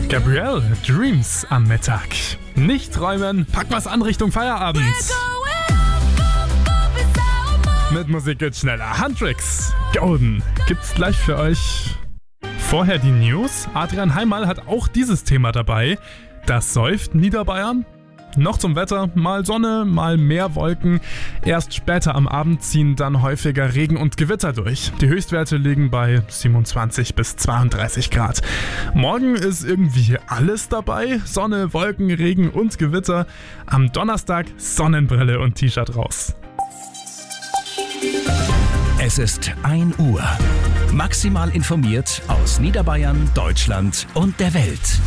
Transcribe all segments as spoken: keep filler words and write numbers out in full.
Gabrielle, Dreams am Mittag. Nicht träumen, pack was an Richtung Feierabend. Mit Musik geht's schneller. Handtricks, Golden, gibt's gleich für euch. Vorher die News. Adrian Heimal hat auch dieses Thema dabei. Das säuft Niederbayern. Noch zum Wetter, mal Sonne, mal mehr Wolken. Erst später am Abend ziehen dann häufiger Regen und Gewitter durch. Die Höchstwerte liegen bei siebenundzwanzig bis zweiunddreißig Grad. Morgen ist irgendwie alles dabei. Sonne, Wolken, Regen und Gewitter. Am Donnerstag Sonnenbrille und T-Shirt raus. Es ist ein Uhr. Maximal informiert aus Niederbayern, Deutschland und der Welt.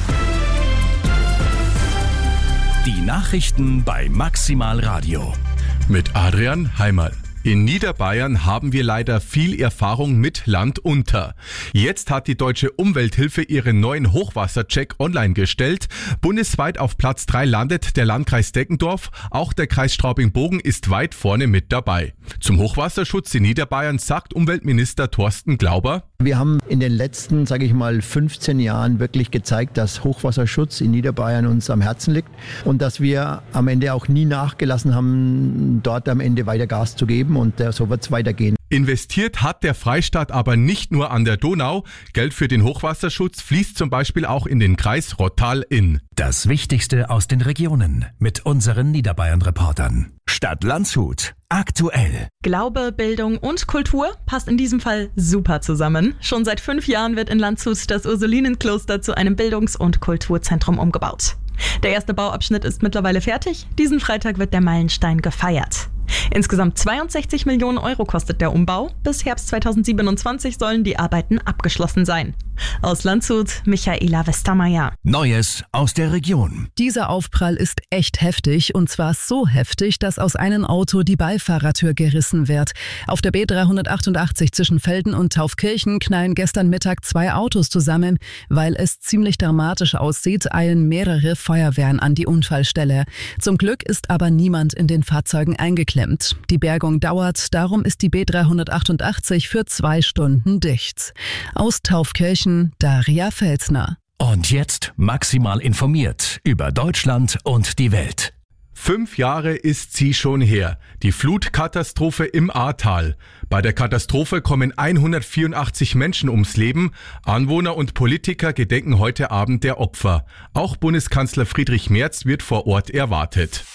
Die Nachrichten bei Maximal Radio. Mit Adrian Heimal. In Niederbayern haben wir leider viel Erfahrung mit Land unter. Jetzt hat die Deutsche Umwelthilfe ihren neuen Hochwassercheck online gestellt. Bundesweit auf Platz drei landet der Landkreis Deckendorf. Auch der Kreis Straubing-Bogen ist weit vorne mit dabei. Zum Hochwasserschutz in Niederbayern sagt Umweltminister Thorsten Glauber: Wir haben in den letzten, sage ich mal, fünfzehn Jahren wirklich gezeigt, dass Hochwasserschutz in Niederbayern uns am Herzen liegt und dass wir am Ende auch nie nachgelassen haben, dort am Ende weiter Gas zu geben, und so wird es weitergehen. Investiert hat der Freistaat aber nicht nur an der Donau. Geld für den Hochwasserschutz fließt zum Beispiel auch in den Kreis Rottal-Inn. Das Wichtigste aus den Regionen mit unseren Niederbayern-Reportern. Stadt Landshut. Aktuell. Glaube, Bildung und Kultur passt in diesem Fall super zusammen. Schon seit fünf Jahren wird in Landshut das Ursulinenkloster zu einem Bildungs- und Kulturzentrum umgebaut. Der erste Bauabschnitt ist mittlerweile fertig. Diesen Freitag wird der Meilenstein gefeiert. Insgesamt zweiundsechzig Millionen Euro kostet der Umbau. Bis Herbst zweitausendsiebenundzwanzig sollen die Arbeiten abgeschlossen sein. Aus Landshut, Michaela Westermeier. Neues aus der Region. Dieser Aufprall ist echt heftig, und zwar so heftig, dass aus einem Auto die Beifahrertür gerissen wird. Auf der B dreihundertachtundachtzig zwischen Velden und Taufkirchen knallen gestern Mittag zwei Autos zusammen. Weil es ziemlich dramatisch aussieht, eilen mehrere Feuerwehren an die Unfallstelle. Zum Glück ist aber niemand in den Fahrzeugen eingeklemmt. Die Bergung dauert, darum ist die B dreihundertachtundachtzig für zwei Stunden dicht. Aus Taufkirchen, Daria Felsner. Und jetzt maximal informiert über Deutschland und die Welt. Fünf Jahre ist sie schon her. Die Flutkatastrophe im Ahrtal. Bei der Katastrophe kommen hundertvierundachtzig Menschen ums Leben. Anwohner und Politiker gedenken heute Abend der Opfer. Auch Bundeskanzler Friedrich Merz wird vor Ort erwartet.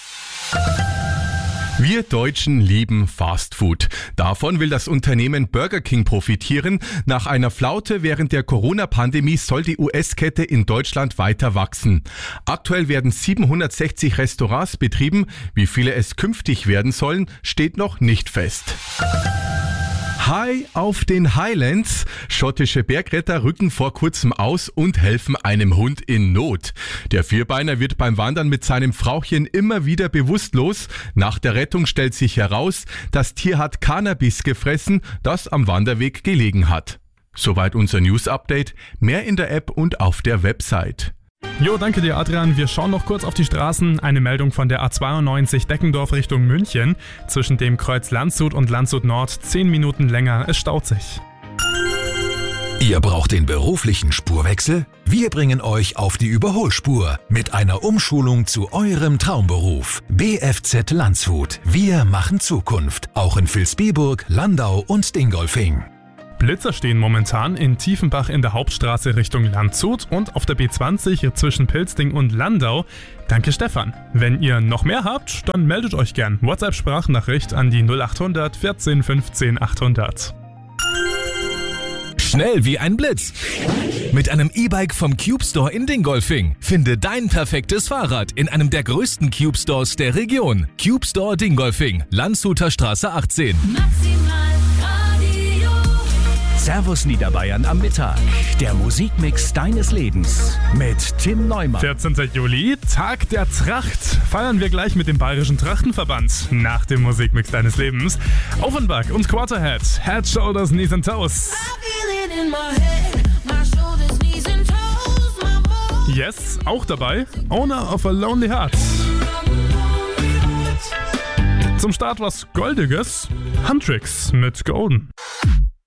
Wir Deutschen lieben Fastfood. Davon will das Unternehmen Burger King profitieren. Nach einer Flaute während der Corona-Pandemie soll die U S-Kette in Deutschland weiter wachsen. Aktuell werden siebenhundertsechzig Restaurants betrieben. Wie viele es künftig werden sollen, steht noch nicht fest. High auf den Highlands. Schottische Bergretter rücken vor kurzem aus und helfen einem Hund in Not. Der Vierbeiner wird beim Wandern mit seinem Frauchen immer wieder bewusstlos. Nach der Rettung stellt sich heraus, das Tier hat Cannabis gefressen, das am Wanderweg gelegen hat. Soweit unser News-Update. Mehr in der App und auf der Website. Jo, danke dir, Adrian. Wir schauen noch kurz auf die Straßen. Eine Meldung von der A zweiundneunzig Deckendorf Richtung München. Zwischen dem Kreuz Landshut und Landshut Nord zehn Minuten länger. Es staut sich. Ihr braucht den beruflichen Spurwechsel? Wir bringen euch auf die Überholspur mit einer Umschulung zu eurem Traumberuf. B F Z Landshut. Wir machen Zukunft. Auch in Vilsbiburg, Landau und Dingolfing. Blitzer stehen momentan in Tiefenbach in der Hauptstraße Richtung Landshut und auf der B zwanzig zwischen Pilzding und Landau. Danke, Stefan. Wenn ihr noch mehr habt, dann meldet euch gern. WhatsApp-Sprachnachricht an die null achthundert vierzehn fünfzehn achthundert. Schnell wie ein Blitz. Mit einem E-Bike vom Cube Store in Dingolfing. Finde dein perfektes Fahrrad in einem der größten Cube Stores der Region. Cube Store Dingolfing, Landshuter Straße achtzehn. Servus Niederbayern am Mittag. Der Musikmix deines Lebens mit Tim Neumann. vierzehnter Juli, Tag der Tracht. Feiern wir gleich mit dem Bayerischen Trachtenverband. Nach dem Musikmix deines Lebens. Offenbach und Quarterhead. Head, Shoulders, Knees and Toes. Yes, auch dabei. Owner of a Lonely Heart. Zum Start was Goldiges. Handtricks mit Golden.